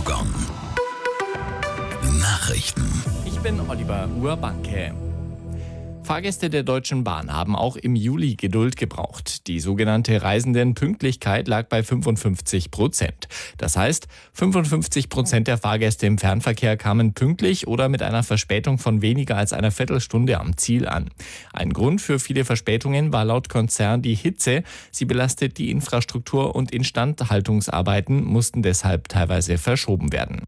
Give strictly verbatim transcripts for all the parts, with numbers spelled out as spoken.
Gong. Nachrichten. Ich bin Oliver Urbanke. Fahrgäste der Deutschen Bahn haben auch im Juli Geduld gebraucht. Die sogenannte Reisendenpünktlichkeit lag bei fünfundfünfzig Prozent. Das heißt, fünfundfünfzig Prozent der Fahrgäste im Fernverkehr kamen pünktlich oder mit einer Verspätung von weniger als einer Viertelstunde am Ziel an. Ein Grund für viele Verspätungen war laut Konzern die Hitze. Sie belastet die Infrastruktur und Instandhaltungsarbeiten mussten deshalb teilweise verschoben werden.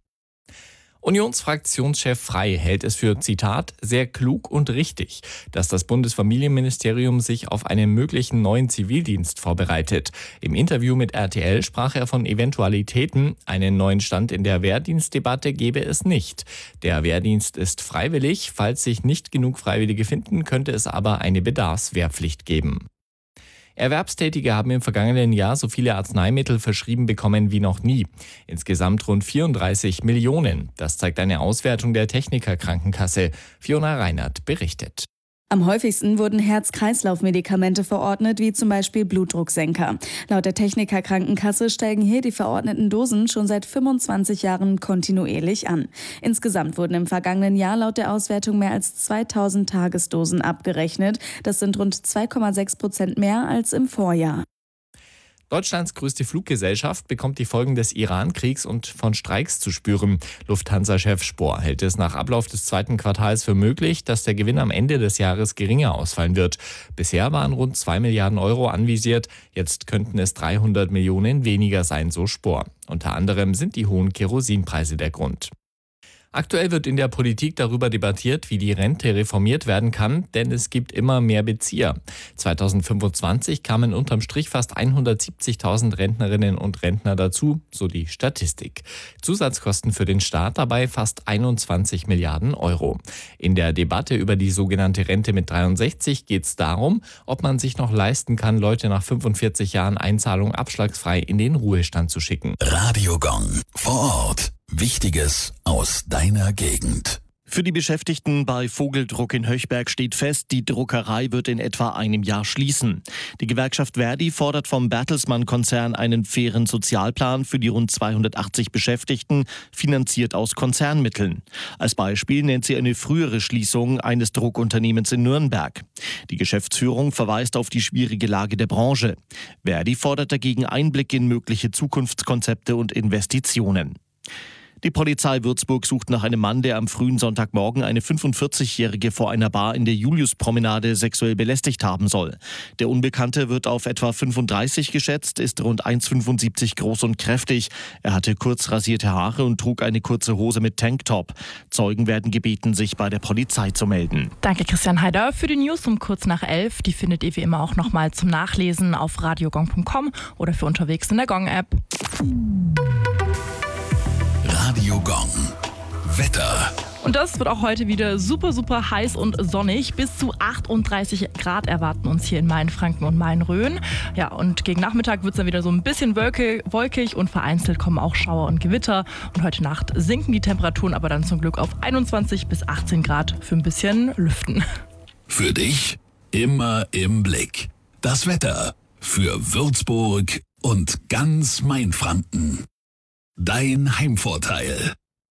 Unionsfraktionschef Frey hält es für, Zitat, sehr klug und richtig, dass das Bundesfamilienministerium sich auf einen möglichen neuen Zivildienst vorbereitet. Im Interview mit R T L sprach er von Eventualitäten. Einen neuen Stand in der Wehrdienstdebatte gebe es nicht. Der Wehrdienst ist freiwillig. Falls sich nicht genug Freiwillige finden, könnte es aber eine Bedarfswehrpflicht geben. Erwerbstätige haben im vergangenen Jahr so viele Arzneimittel verschrieben bekommen wie noch nie. Insgesamt rund vierunddreißig Millionen. Das zeigt eine Auswertung der Techniker Krankenkasse. Fiona Reinert berichtet. Am häufigsten wurden Herz-Kreislauf-Medikamente verordnet, wie zum Beispiel Blutdrucksenker. Laut der Techniker Krankenkasse steigen hier die verordneten Dosen schon seit fünfundzwanzig Jahren kontinuierlich an. Insgesamt wurden im vergangenen Jahr laut der Auswertung mehr als zweitausend Tagesdosen abgerechnet. Das sind rund zwei Komma sechs Prozent mehr als im Vorjahr. Deutschlands größte Fluggesellschaft bekommt die Folgen des Iran-Kriegs und von Streiks zu spüren. Lufthansa-Chef Spohr hält es nach Ablauf des zweiten Quartals für möglich, dass der Gewinn am Ende des Jahres geringer ausfallen wird. Bisher waren rund zwei Milliarden Euro anvisiert, jetzt könnten es dreihundert Millionen weniger sein, so Spohr. Unter anderem sind die hohen Kerosinpreise der Grund. Aktuell wird in der Politik darüber debattiert, wie die Rente reformiert werden kann, denn es gibt immer mehr Bezieher. zweitausendfünfundzwanzig kamen unterm Strich fast hundertsiebzigtausend Rentnerinnen und Rentner dazu, so die Statistik. Zusatzkosten für den Staat dabei fast einundzwanzig Milliarden Euro. In der Debatte über die sogenannte Rente mit dreiundsechzig geht es darum, ob man sich noch leisten kann, Leute nach fünfundvierzig Jahren Einzahlung abschlagsfrei in den Ruhestand zu schicken. Radio Gong. Vor Ort. Wichtiges aus deiner Gegend. Für die Beschäftigten bei Vogeldruck in Höchberg steht fest, die Druckerei wird in etwa einem Jahr schließen. Die Gewerkschaft Verdi fordert vom Bertelsmann-Konzern einen fairen Sozialplan für die rund zweihundertachtzig Beschäftigten, finanziert aus Konzernmitteln. Als Beispiel nennt sie eine frühere Schließung eines Druckunternehmens in Nürnberg. Die Geschäftsführung verweist auf die schwierige Lage der Branche. Verdi fordert dagegen Einblick in mögliche Zukunftskonzepte und Investitionen. Die Polizei Würzburg sucht nach einem Mann, der am frühen Sonntagmorgen eine fünfundvierzigjährige vor einer Bar in der Juliuspromenade sexuell belästigt haben soll. Der Unbekannte wird auf etwa fünfunddreißig geschätzt, ist rund eins Komma fünfundsiebzig groß und kräftig. Er hatte kurz rasierte Haare und trug eine kurze Hose mit Tanktop. Zeugen werden gebeten, sich bei der Polizei zu melden. Danke Christian Heider für die News um kurz nach elf. Die findet ihr wie immer auch nochmal zum Nachlesen auf radiogong punkt com oder für unterwegs in der Gong-App. Radio Gong. Wetter. Und das wird auch heute wieder super, super heiß und sonnig. Bis zu achtunddreißig Grad erwarten uns hier in Mainfranken und Main-Rhön. Ja, und gegen Nachmittag wird es dann wieder so ein bisschen wolkig und vereinzelt kommen auch Schauer und Gewitter. Und heute Nacht sinken die Temperaturen aber dann zum Glück auf einundzwanzig bis achtzehn Grad für ein bisschen Lüften. Für dich immer im Blick. Das Wetter für Würzburg und ganz Mainfranken. Dein Heimvorteil.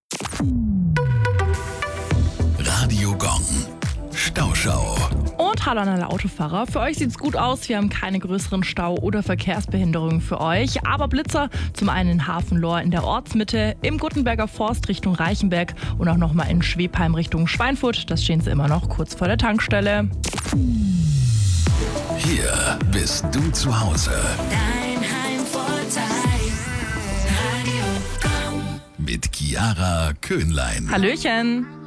Radio Gong. Stauschau. Und hallo an alle Autofahrer. Für euch sieht's gut aus. Wir haben keine größeren Stau- oder Verkehrsbehinderungen für euch. Aber Blitzer, zum einen in Hafenlohr in der Ortsmitte, im Guttenberger Forst Richtung Reichenberg und auch nochmal in Schwebheim Richtung Schweinfurt. Das stehen sie immer noch kurz vor der Tankstelle. Hier bist du zu Hause. Dein Heimvorteil. Radio Gong. Mit Chiara Köhnlein. Hallöchen.